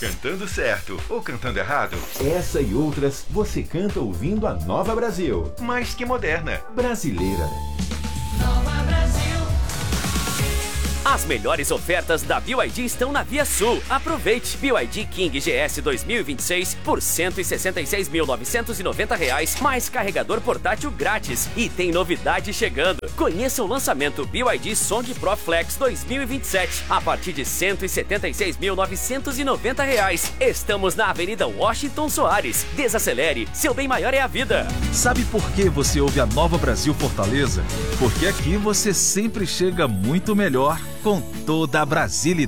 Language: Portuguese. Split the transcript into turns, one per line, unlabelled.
Cantando certo ou cantando errado?
Essa e outras você canta ouvindo a Nova Brasil.
Mais que moderna.
Brasileira.
Nova Brasil.
As melhores ofertas da BYD estão na Via Sul. Aproveite! BYD King GS 2026 por R$ 166.990, mais carregador portátil grátis. E tem novidade chegando. Conheça o lançamento BYD Song Pro Flex 2027 a partir de R$ 176.990. Estamos na Avenida Washington Soares. Desacelere, seu bem maior é a vida.
Sabe por que você ouve a Nova Brasil Fortaleza? Porque aqui você sempre chega muito melhor com toda a Brasília.